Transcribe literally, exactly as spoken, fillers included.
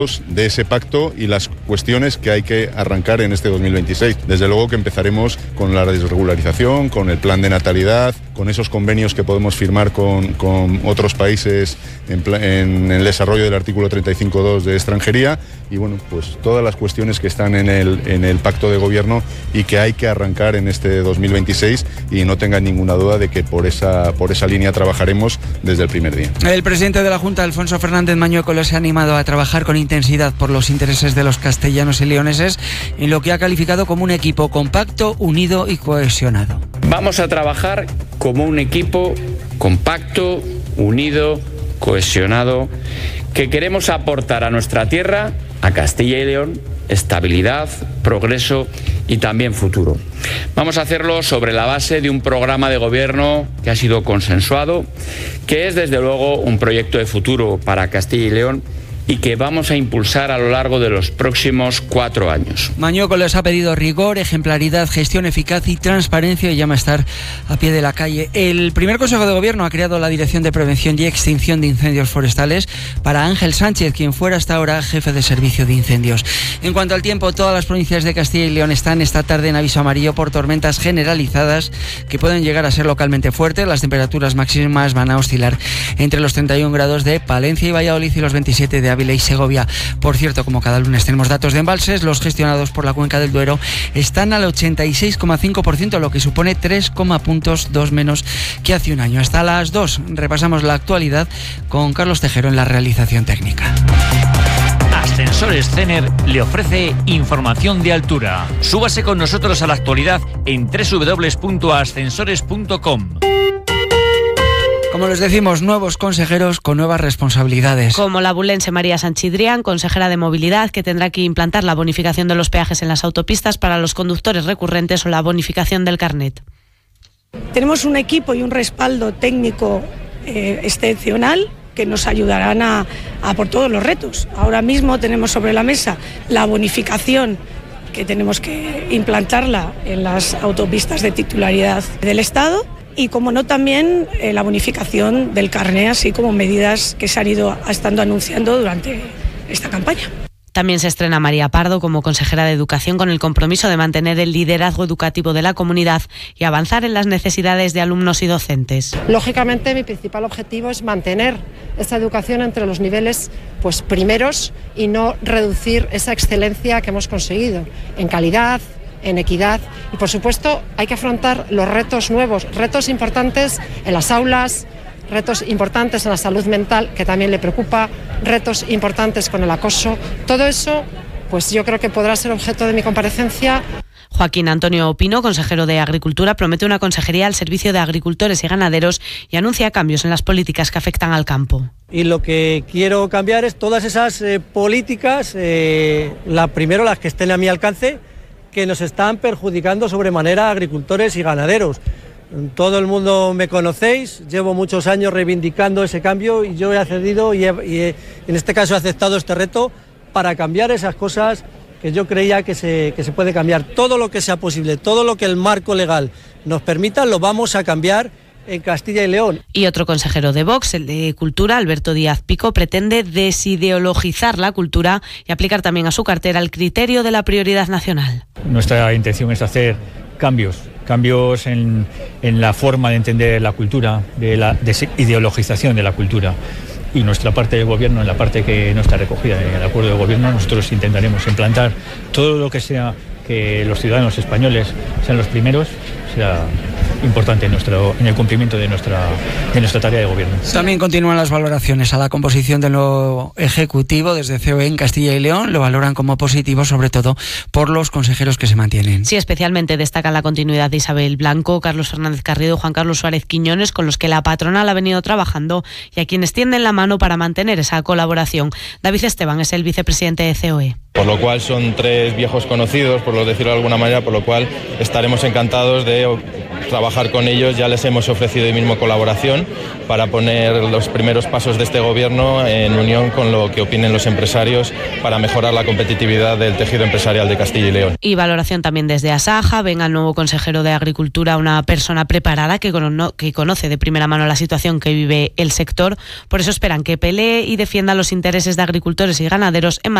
de ese pacto y las cuestiones que hay que arrancar en este dos mil veintiséis. Desde luego que empezaremos con la desregularización, con el plan de natalidad, con esos convenios que podemos firmar con, con otros países en, en el desarrollo del artículo treinta y cinco punto dos de extranjería y bueno, pues todas las cuestiones que están en el, en el pacto de gobierno y que hay que arrancar en este dos mil veintiséis y no tengan ninguna duda de que por esa, por esa línea trabajaremos desde el primer día. El presidente de la Junta, Alfonso Fernández Mañueco, les ha animado a trabajar con intensidad por los intereses de los castellanos y leoneses en lo que ha calificado como un equipo compacto, unido y cohesionado. Vamos a trabajar como un equipo compacto, unido, cohesionado, que queremos aportar a nuestra tierra, a Castilla y León, estabilidad, progreso y también futuro. Vamos a hacerlo sobre la base de un programa de gobierno que ha sido consensuado, que es desde luego un proyecto de futuro para Castilla y León y que vamos a impulsar a lo largo de los próximos cuatro años. Mañueco les ha pedido rigor, ejemplaridad, gestión eficaz y transparencia y llama a estar a pie de la calle. El primer Consejo de Gobierno ha creado la Dirección de Prevención y Extinción de Incendios Forestales para Ángel Sánchez, quien fuera hasta ahora jefe de servicio de incendios. En cuanto al tiempo, todas las provincias de Castilla y León están esta tarde en aviso amarillo por tormentas generalizadas que pueden llegar a ser localmente fuertes. Las temperaturas máximas van a oscilar entre los treinta y un grados de Palencia y Valladolid y los veintisiete de Ávila y Segovia. Por cierto, como cada lunes tenemos datos de embalses, los gestionados por la Cuenca del Duero están al ochenta y seis coma cinco por ciento, lo que supone tres puntos dos menos que hace un año. Hasta las dos repasamos la actualidad con Carlos Tejero en la realización técnica. Ascensores Cener le ofrece información de altura. Súbase con nosotros a la actualidad en doble u doble u doble u punto ascensores punto com. Como les decimos, nuevos consejeros con nuevas responsabilidades. Como la bulense María Sanchidrián, consejera de Movilidad, que tendrá que implantar la bonificación de los peajes en las autopistas para los conductores recurrentes o la bonificación del carnet. Tenemos un equipo y un respaldo técnico eh, excepcional que nos ayudarán a, a por todos los retos. Ahora mismo tenemos sobre la mesa la bonificación que tenemos que implantarla en las autopistas de titularidad del Estado. Y como no también eh, la bonificación del carné, así como medidas que se han ido estando anunciando durante esta campaña. También se estrena María Pardo como consejera de Educación con el compromiso de mantener el liderazgo educativo de la comunidad y avanzar en las necesidades de alumnos y docentes. Lógicamente, mi principal objetivo es mantener esa educación entre los niveles pues, primeros y no reducir esa excelencia que hemos conseguido en calidad, en equidad y, por supuesto, hay que afrontar los retos nuevos, retos importantes en las aulas, retos importantes en la salud mental, que también le preocupa, retos importantes con el acoso. Todo eso, pues yo creo que podrá ser objeto de mi comparecencia. Joaquín Antonio Pino, consejero de Agricultura, promete una consejería al servicio de agricultores y ganaderos y anuncia cambios en las políticas que afectan al campo. Y lo que quiero cambiar es todas esas eh, políticas, eh, la primero las que estén a mi alcance, que nos están perjudicando sobremanera a agricultores y ganaderos. Todo el mundo me conocéis, llevo muchos años reivindicando ese cambio y yo he accedido y, he, y he, en este caso he aceptado este reto para cambiar esas cosas que yo creía que se, que se puede cambiar. Todo lo que sea posible, todo lo que el marco legal nos permita, lo vamos a cambiar en Castilla y León. Y otro consejero de Vox, el de Cultura, Alberto Díaz Pico, pretende desideologizar la cultura y aplicar también a su cartera el criterio de la prioridad nacional. Nuestra intención es hacer cambios, cambios en, en la forma de entender la cultura, de la desideologización de la cultura. Y nuestra parte de gobierno, en la parte que no está recogida en el acuerdo de gobierno, nosotros intentaremos implantar todo lo que sea que los ciudadanos españoles sean los primeros, será importante en, nuestro, en el cumplimiento de nuestra, de nuestra tarea de gobierno. También continúan las valoraciones a la composición del nuevo Ejecutivo desde C O E en Castilla y León. Lo valoran como positivo, sobre todo por los consejeros que se mantienen. Sí, especialmente destacan la continuidad de Isabel Blanco, Carlos Fernández Carriedo, Juan Carlos Suárez Quiñones, con los que la patronal ha venido trabajando y a quienes tienden la mano para mantener esa colaboración. David Esteban es el vicepresidente de C O E. Por lo cual son tres viejos conocidos, por lo decirlo de alguna manera, por lo cual estaremos encantados de trabajar con ellos. Ya les hemos ofrecido hoy mismo colaboración para poner los primeros pasos de este gobierno en unión con lo que opinen los empresarios para mejorar la competitividad del tejido empresarial de Castilla y León. Y valoración también desde Asaja. Ven al nuevo consejero de Agricultura una persona preparada que, cono- que conoce de primera mano la situación que vive el sector. Por eso esperan que pelee y defienda los intereses de agricultores y ganaderos en